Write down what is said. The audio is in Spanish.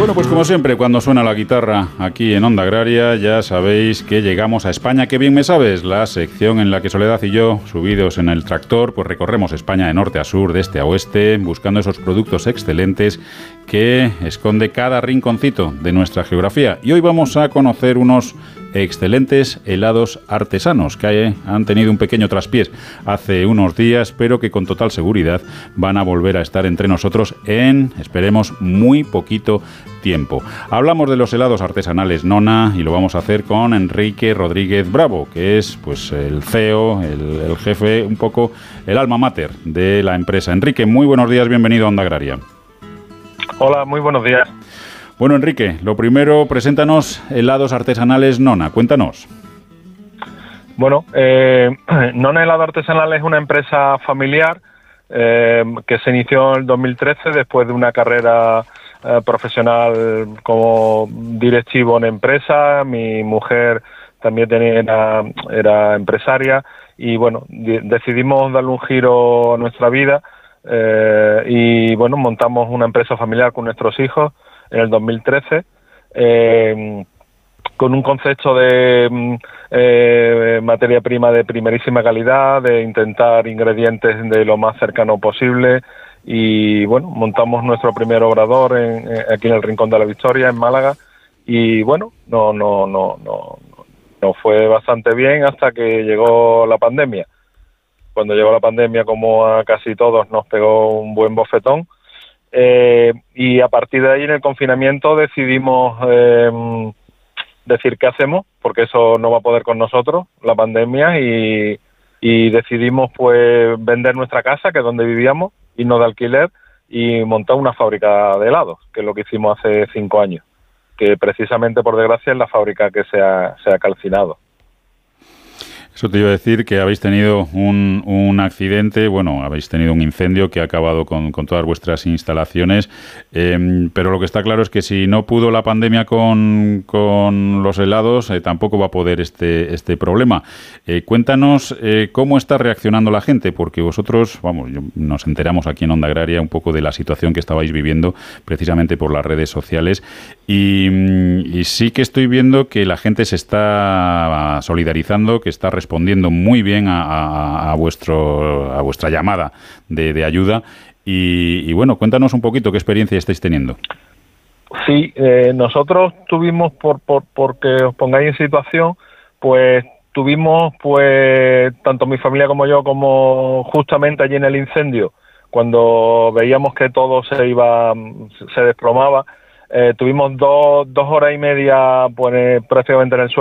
Bueno, pues como siempre, cuando suena la guitarra aquí en Onda Agraria, ya sabéis que llegamos a España. ¡Qué bien me sabes! La sección en la que Soledad y yo, subidos en el tractor, pues recorremos España de norte a sur, de este a oeste, buscando esos productos excelentes que esconde cada rinconcito de nuestra geografía. Y hoy vamos a conocer unos excelentes helados artesanos que han tenido un pequeño traspiés hace unos días, pero que con total seguridad van a volver a estar entre nosotros en, esperemos, muy poquito tiempo. Hablamos de los helados artesanales Nona y lo vamos a hacer con Enrique Rodríguez Bravo, que es pues el CEO, el jefe, un poco el alma mater de la empresa. Enrique, muy buenos días, bienvenido a Onda Agraria. Hola, muy buenos días. Bueno, Enrique, lo primero, preséntanos helados artesanales Nona, cuéntanos. Bueno, Nona Helado Artesanal es una empresa familiar que se inició en el 2013 después de una carrera profesional como directivo en empresa. Mi mujer también era empresaria y bueno, decidimos darle un giro a nuestra vida y bueno, montamos una empresa familiar con nuestros hijos en el 2013, con un concepto de materia prima de primerísima calidad, de intentar ingredientes de lo más cercano posible y bueno, montamos nuestro primer obrador aquí en el Rincón de la Victoria, en Málaga, y bueno, nos fue bastante bien hasta que llegó la pandemia. Cuando llegó la pandemia, como a casi todos, nos pegó un buen bofetón. Y a partir de ahí, en el confinamiento, decidimos decir qué hacemos, porque eso no va a poder con nosotros, la pandemia, y decidimos pues vender nuestra casa, que es donde vivíamos, irnos de alquiler y montar una fábrica de helados, que es lo que hicimos hace 5 años, que precisamente, por desgracia, es la fábrica que se ha calcinado. Eso te iba a decir, que habéis tenido un accidente, bueno, habéis tenido un incendio que ha acabado con todas vuestras instalaciones, pero lo que está claro es que si no pudo la pandemia con los helados, tampoco va a poder este problema. Cuéntanos cómo está reaccionando la gente, porque vosotros, vamos, nos enteramos aquí en Onda Agraria un poco de la situación que estabais viviendo precisamente por las redes sociales y sí que estoy viendo que la gente se está solidarizando, que está respondiendo muy bien a vuestra llamada de ayuda y bueno, cuéntanos un poquito qué experiencia estáis teniendo. Sí, nosotros tuvimos, porque os pongáis en situación, pues tuvimos, pues tanto mi familia como yo, como justamente allí en el incendio, cuando veíamos que todo se desplomaba, tuvimos 2 horas y media pues prácticamente en el suelo